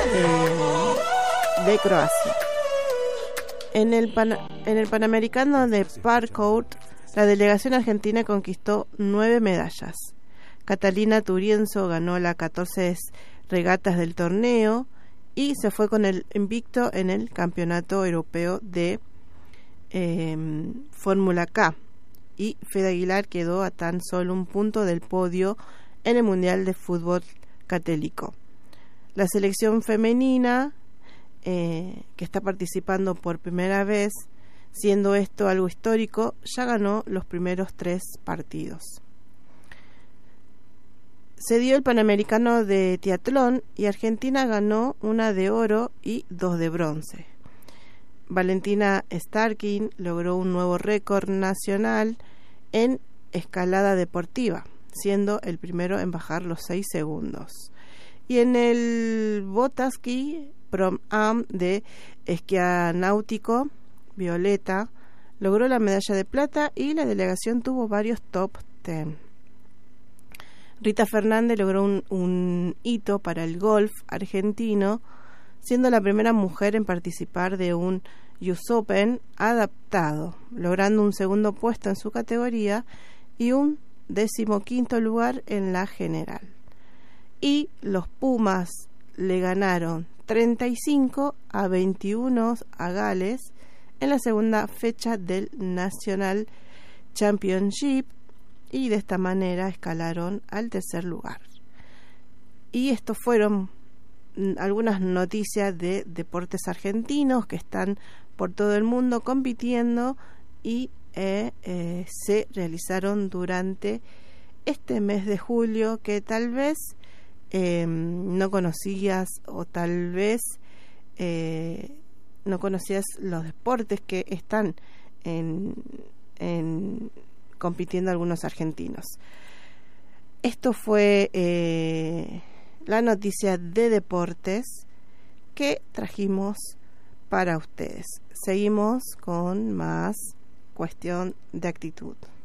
de Croacia. En el Panamericano de Parkour, la delegación argentina conquistó 9 medallas. Catalina Turienzo ganó las 14 regatas del torneo y se fue con el invicto en el Campeonato Europeo de Fórmula K. Y Fede Aguilar quedó a tan solo un punto del podio en el Mundial de Fútbol Católico. La selección femenina, que está participando por primera vez, siendo esto algo histórico, ya ganó los primeros 3 partidos. Se dio el Panamericano de Triatlón y Argentina ganó 1 de oro y 2 de bronce. Valentina Starkin logró un nuevo récord nacional en escalada deportiva, siendo el primero en bajar los 6 segundos. Y en el Botaski Pro-Am de esquí náutico, Violeta logró la medalla de plata y la delegación tuvo varios top 10. Rita Fernández logró un hito para el golf argentino, siendo la primera mujer en participar de un US Open adaptado, logrando un segundo puesto en su categoría y un 15º lugar en la general. Y los Pumas le ganaron 35-21 a Gales en la segunda fecha del National Championship, y de esta manera escalaron al tercer lugar. Y estos fueron algunas noticias de deportes argentinos que están por todo el mundo compitiendo y se realizaron durante este mes de julio, que tal vez no conocías, o tal vez no conocías los deportes que están compitiendo algunos argentinos. Esto fue la noticia de deportes que trajimos para ustedes. Seguimos con más cuestión de actitud.